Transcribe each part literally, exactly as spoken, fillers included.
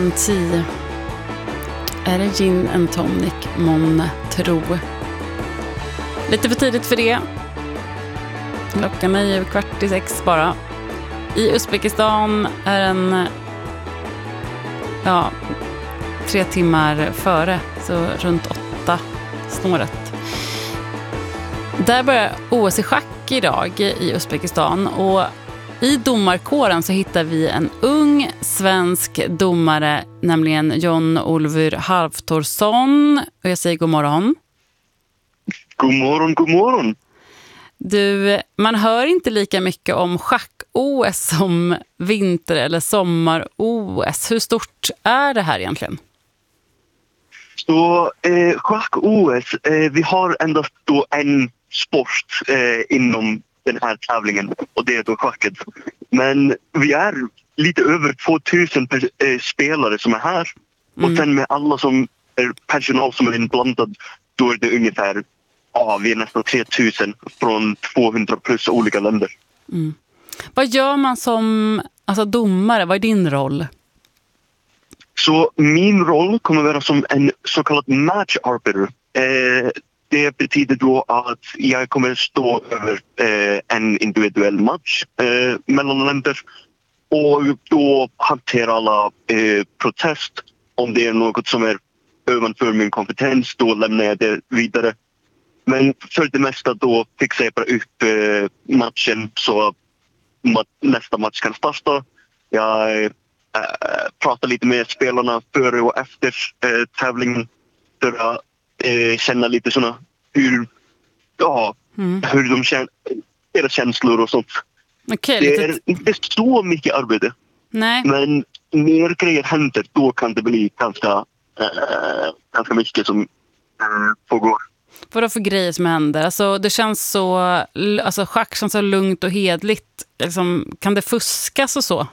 Chianti. Är det gin and tonic, månne tro? Lite för tidigt för det. Klockan är ju kvart i sex bara. I Uzbekistan är den ja, tre timmar före, så runt åtta snåret. Där börjar O S i schack idag i Uzbekistan, och i domarkåren så hittar vi en ung svensk domare, nämligen Jon-Olfur Halftorsson. Och jag säger god morgon. God morgon, god morgon. Du, man hör inte lika mycket om schack-O S som vinter- eller sommar-O S. Hur stort är det här egentligen? Så eh, schack-O S, eh, vi har endast då en sport eh, inom den här tävlingen, och det är då schacket. Men vi är lite över tvåtusen eh, spelare som är här. Mm. Och sen med alla som är personal som är inblandad, då är det ungefär, ja, vi är nästan tre tusen från tvåhundra plus olika länder. Mm. Vad gör man som alltså, domare? Vad är din roll? Så min roll kommer vara som en så kallad match arbiter. Eh, det betyder då att jag kommer stå över eh, en individuell match eh, mellan länder, och då hantera alla eh, protest. Om det är något som är ovanför min kompetens, då lämnar jag det vidare. Men för det mesta då fixar jag bara upp eh, matchen så att nästa match kan starta. Jag äh, pratar lite med spelarna före och efter äh, tävlingen för att äh, känna lite såna hur, ja, mm. hur de känner, deras känslor och sånt. Okay, det lite... är inte så mycket arbete. Nej. Men mer grejer händer, då kan det bli ganska, äh, ganska mycket som äh, pågår. Vad är det för grejer som händer? Alltså, det känns så, alltså, schack känns så lugnt och hedligt. Liksom, kan det fuskas och så?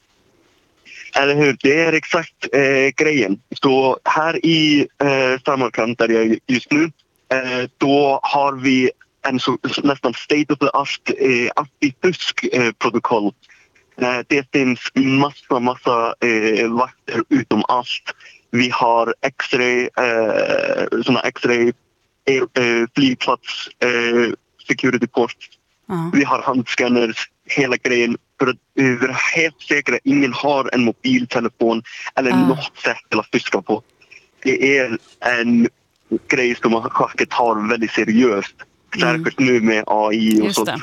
Eller hur? Det är exakt eh, grejen. Så här i eh, Samarkand där jag är just nu, eh, då har vi en så, nästan state of the art eh, antifusk-protokoll. Eh, det finns massa, massa eh, vakter utom allt. Vi har X-ray, eh, såna X-ray eh, flygplats, eh, security post. Uh-huh. Vi har handscanners, hela grejen, för att vara helt säkra att ingen har en mobiltelefon eller uh. något sätt att fuska på. Det är en grej som schacket tar väldigt seriöst. Särskilt mm. nu med A I och just sånt.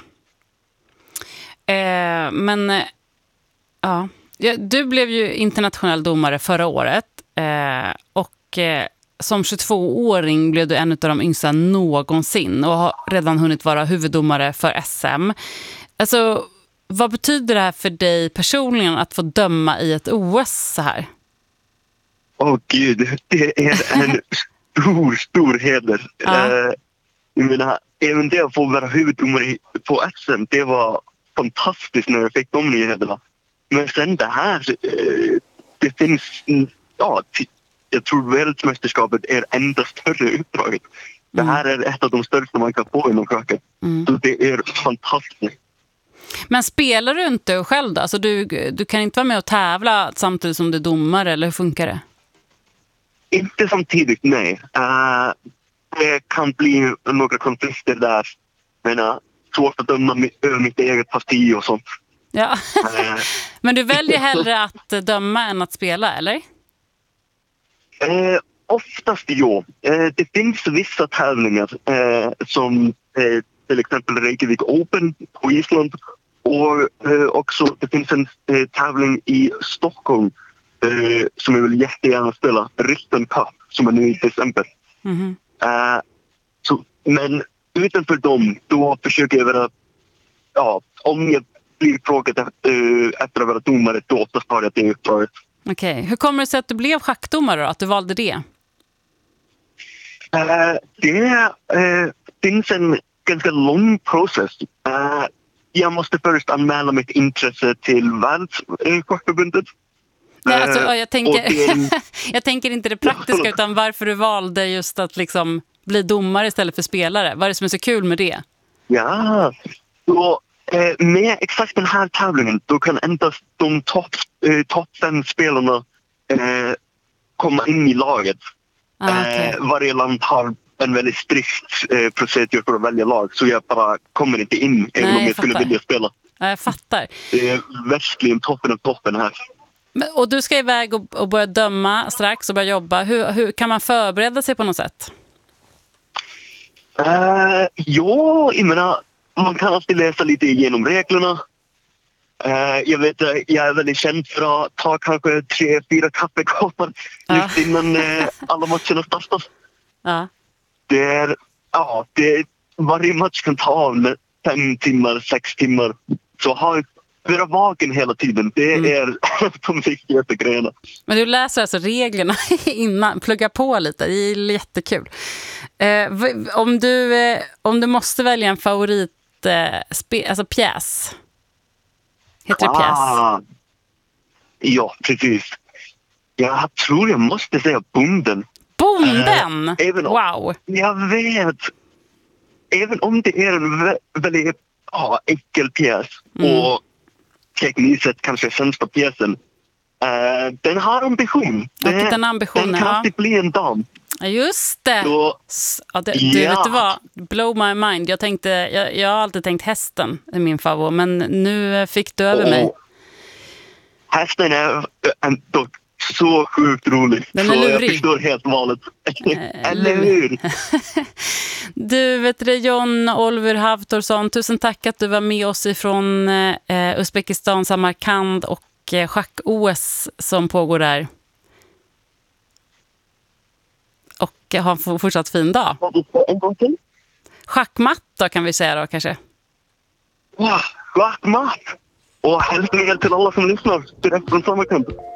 Det. Eh, men ja, du blev ju internationell domare förra året eh, och eh, som tjugotvååring blev du en av de yngsta någonsin och har redan hunnit vara huvuddomare för S M. Alltså, vad betyder det här för dig personligen att få döma i ett O S så här? Åh oh, gud, det är en stor, stor heder. Ja. Uh, jag menar, även det att få vara huvuddomare på S M, det var fantastiskt när jag fick de nyheterna. Men sen det här, uh, det finns, ja, t- jag tror världsmästerskapet är enda större uppdraget. Mm. Det här är ett av de största man kan få inom schacket. Mm. Så det är fantastiskt. Men spelar du inte själv då? Alltså du, du kan inte vara med och tävla samtidigt som du är domare, eller hur funkar det? Inte samtidigt, nej. Uh, det kan bli några konflikter där. Men uh, svårt att döma över mitt eget parti och sånt. Ja. uh, Men du väljer hellre att döma än att spela, eller? Uh, oftast ja. Uh, det finns vissa tävlingar uh, som uh, till exempel Reykjavik Open på Island. Och uh, också det finns en uh, tävling i Stockholm uh, som jag vill jättegärna spela. Richten Cup som är nu i december. Mm-hmm. Uh, så, men utanför dem, då försöker jag vara, ja, om jag blir frågat uh, efter att vara domare, då oftast har jag det uppdraget. Okej, okay. Hur kommer det sig att du blev schackdomare då? Att du valde det? Uh, det uh, finns en ganska lång process. Uh, jag måste först anmäla mitt intresse till Världsschackförbundet. Nej, alltså, jag, tänker, den... jag tänker inte det praktiska, utan varför du valde just att liksom bli domare istället för spelare. Vad är det som är så kul med det? Ja, så, eh, med exakt den här tävlingen då kan endast de topp eh, top fem spelarna eh, komma in i laget. Ah, okay. eh, varje land har en väldigt strikt eh, procedur för att välja lag. Så jag bara kommer inte in även Nej, om jag, jag skulle fattar. vilja spela. Ja, jag fattar. Det är verkligen toppen av toppen här. Men, och du ska iväg och, och börja döma strax och börja jobba. Hur, hur kan man förbereda sig på något sätt? Uh, ja, jag menar, man kan alltid läsa lite igenom reglerna. Uh, jag vet, uh, jag är väldigt känd för att ta kanske tre, fyra kaffekoppar Ja. just innan uh, alla matcherna startar. Ja. Det är, ja, det är, varje match kan ta av med fem timmar, sex timmar. Så ha vara vaken hela tiden, det Mm. är de viktigaste grejerna. Men du läser alltså reglerna innan, plugga på lite, det är jättekul. Eh, v- om, du, eh, om du måste välja en favorit, eh, spe, alltså pjäs. Heter det pjäs? Ah, ja, precis. Jag tror jag måste säga Bonden. Bonden! Eh, även om- Wow! Jag vet. Även om det är en vä- väldigt ja, äckel pjäs Mm. och tekniskt sett kanske sämsta pjäsen. Uh, den har ambition. Och den ambitionen, den kan ja. alltid bli en dam. Ja, just det. Så, S- Ja, det du, Ja. vet du vad? Blow my mind. Jag, tänkte, jag, jag har alltid tänkt hästen är min favorit, men nu fick du över mig. och hästen är ändå så sjukt rolig. Den är så jag lurig. förstår helt valet. Eh, Eller lurig. hur? Du, vet du, John Oliver Havtorsson, tusen tack att du var med oss ifrån eh, Uzbekistan, Samarkand och eh, schack-O S som pågår där. Och ha en f- fortsatt fin dag. En gång till. Schackmatt då kan vi säga då kanske. Wow, schackmatt! Och hälsningar till alla som lyssnar direkt från Samarkand.